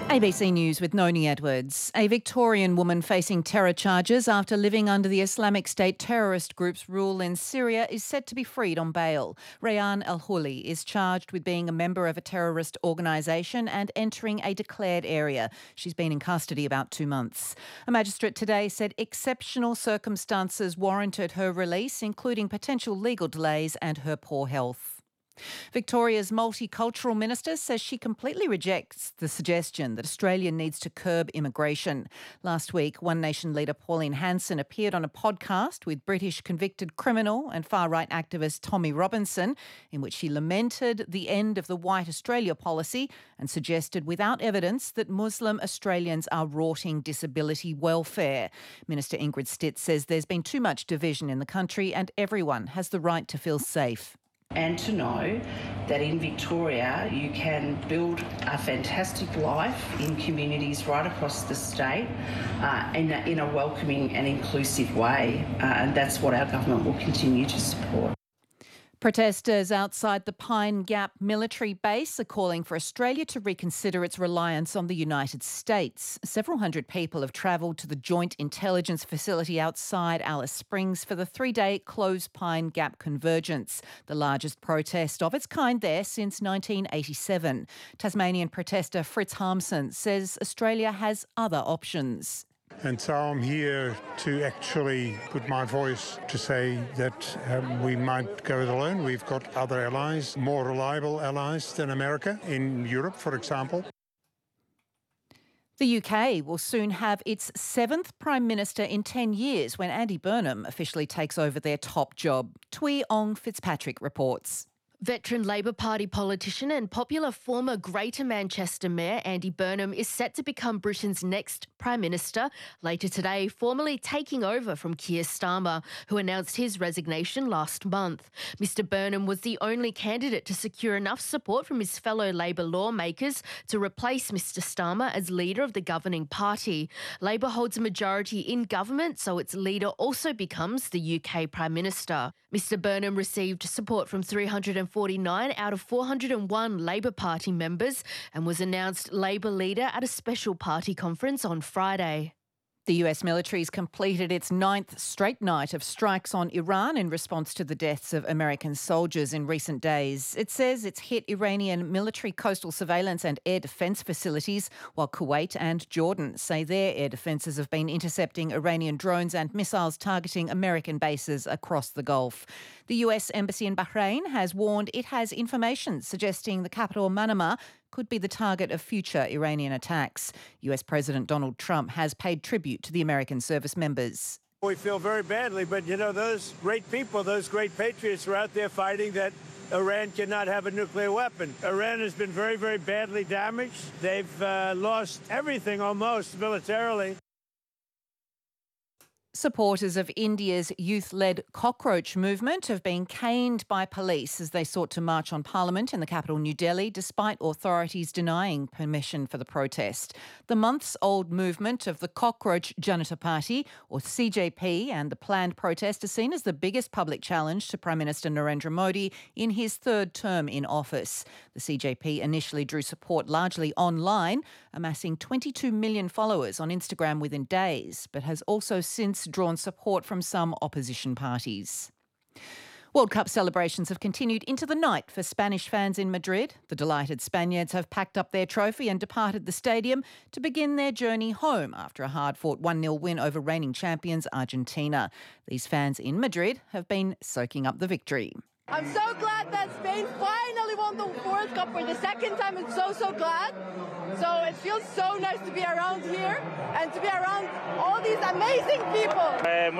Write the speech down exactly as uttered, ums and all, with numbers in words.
A B C News with Noni Edwards. A Victorian woman facing terror charges after living under the Islamic State terrorist group's rule in Syria is set to be freed on bail. Rayhan Al-Houli is charged with being a member of a terrorist organisation and entering a declared area. She's been in custody about two months. A magistrate today said exceptional circumstances warranted her release, including potential legal delays and her poor health. Victoria's multicultural minister says she completely rejects the suggestion that Australia needs to curb immigration. Last week, One Nation leader Pauline Hanson appeared on a podcast with British convicted criminal and far-right activist Tommy Robinson, in which she lamented the end of the White Australia policy and suggested without evidence that Muslim Australians are rorting disability welfare. Minister Ingrid Stitt says there's been too much division in the country and everyone has the right to feel safe. And to know that in Victoria you can build a fantastic life in communities right across the state uh, in, a, in a welcoming and inclusive way. Uh, and that's what our government will continue to support. Protesters outside the Pine Gap military base are calling for Australia to reconsider its reliance on the United States. Several hundred people have travelled to the Joint Intelligence Facility outside Alice Springs for the three-day closed Pine Gap convergence, the largest protest of its kind there since nineteen eighty-seven. Tasmanian protester Fritz Harmson says Australia has other options. And so I'm here to actually put my voice to say that um, we might go it alone. We've got other allies, more reliable allies than America, in Europe, for example. The U K will soon have its seventh Prime Minister in ten years when Andy Burnham officially takes over their top job. Tui Ong Fitzpatrick reports. Veteran Labor Party politician and popular former Greater Manchester Mayor Andy Burnham is set to become Britain's next Prime Minister later today, formally taking over from Keir Starmer, who announced his resignation last month. Mister Burnham was the only candidate to secure enough support from his fellow Labor lawmakers to replace Mister Starmer as leader of the governing party. Labor holds a majority in government, so its leader also becomes the U K Prime Minister. Mister Burnham received support from three hundred forty-nine out of four hundred one Labor Party members and was announced Labor leader at a special party conference on Friday. The U S military's completed its ninth straight night of strikes on Iran in response to the deaths of American soldiers in recent days. It says it's hit Iranian military coastal surveillance and air defence facilities, while Kuwait and Jordan say their air defences have been intercepting Iranian drones and missiles targeting American bases across the Gulf. The U S Embassy in Bahrain has warned it has information suggesting the capital Manama could be the target of future Iranian attacks. U S President Donald Trump has paid tribute to the American service members. We feel very badly, but, you know, those great people, those great patriots are out there fighting that Iran cannot have a nuclear weapon. Iran has been very, very badly damaged. They've uh, lost everything almost militarily. Supporters of India's youth-led cockroach movement have been caned by police as they sought to march on Parliament in the capital New Delhi, despite authorities denying permission for the protest. The months-old movement of the Cockroach Janata Party, or C J P, and the planned protest are seen as the biggest public challenge to Prime Minister Narendra Modi in his third term in office. The C J P initially drew support largely online, amassing twenty-two million followers on Instagram within days, but has also since drawn support from some opposition parties. World Cup celebrations have continued into the night for Spanish fans in Madrid. The delighted Spaniards have packed up their trophy and departed the stadium to begin their journey home after a hard-fought one nil win over reigning champions Argentina. These fans in Madrid have been soaking up the victory. I'm so glad that Spain finally won the World Cup for the second time. I'm so, so glad. So it feels so nice to be around here and to be around all these amazing people. Um,